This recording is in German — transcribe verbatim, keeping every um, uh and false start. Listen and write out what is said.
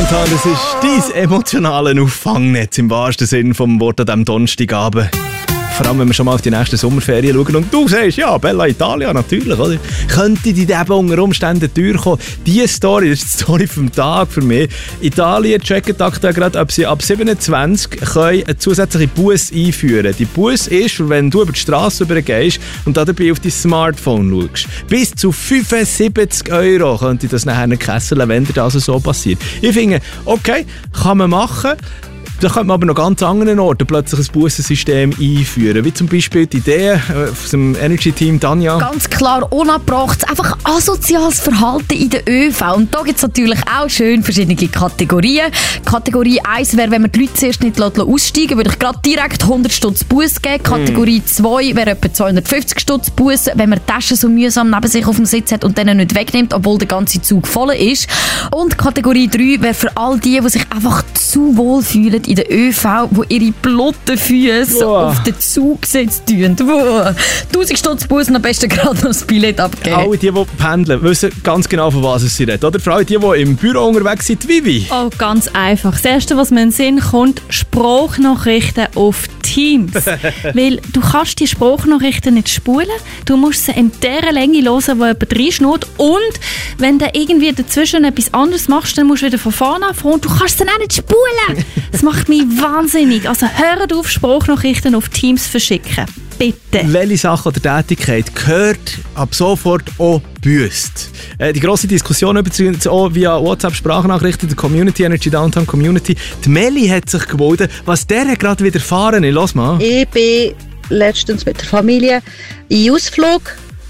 Downtown, das ist dein emotionales Auffangnetz im wahrsten Sinn vom Wort an diesem Donnerstagabend. Vor allem, wenn wir schon mal auf die nächsten Sommerferien schauen und du sagst, ja, Bella Italia natürlich, oder? Könnte die eben unter Umständen durchkommen. Diese Story, das ist die Story vom Tag für mich. Italien checkt aktuell gerade, ob sie ab siebenundzwanzig können eine zusätzliche Busse einführen können. Die Busse ist, wenn du über die Straße übergehst und dabei auf dein Smartphone schaust. Bis zu fünfundsiebzig Euro könnte das nachher kesseln, wenn dir das so passiert. Ich finde, okay, kann man machen. Da könnte man aber noch ganz anderen Orten plötzlich ein Bussensystem einführen. Wie zum Beispiel die Idee aus dem Energy-Team, Tanja. Ganz klar unabbrachtes, einfach asoziales Verhalten in der ÖV. Und da gibt es natürlich auch schön verschiedene Kategorien. Kategorie eins wäre, wenn man die Leute zuerst nicht aussteigen lassen, würde ich gerade direkt hundert Stutz Busse geben. Kategorie zwei wäre etwa zweihundertfünfzig Stutz Busse, wenn man die Tasche so mühsam neben sich auf dem Sitz hat und dann nicht wegnimmt, obwohl der ganze Zug voll ist. Und Kategorie drei wäre für all die, die sich einfach zu wohl fühlen in der ÖV, wo ihre blotten Füße Wow. auf den Zug gesetzt tun. Wow. tausend Stutz Bussen, am besten gerade noch das Billett abgeben. Alle die, die pendeln, wissen ganz genau, von was es sie redet. Oder vor allem die, die im Büro unterwegs sind, Vivi. Oh, ganz einfach. Das Erste, was mir in den Sinn kommt, Sprachnachrichten auf Teams. Weil du kannst die Sprachnachrichten nicht spulen. Du musst sie in der Länge hören, wo jemand reinschnurrt. Und wenn du irgendwie dazwischen etwas anderes machst, dann musst du wieder von vorne anfangen. Und du kannst dann auch nicht spulen. Das macht mich wahnsinnig. Also hört auf, Sprachnachrichten auf Teams verschicken. Bitte. Welche Sache oder Tätigkeit gehört ab sofort auch büßt? Äh, die grosse Diskussion übrigens auch via WhatsApp-Sprachnachrichten der Community, Energy Downtown Community. Die Meli hat sich gewundert, was der gerade widerfahren ist. Lass mal. Ich bin letztens mit der Familie in Ausflug